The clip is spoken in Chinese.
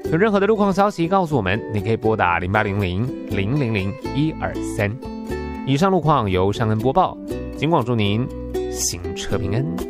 有任何的路况消息告诉我们，你可以拨打0800-000-123。以上路况由尚恩播报，警广祝您行车平安。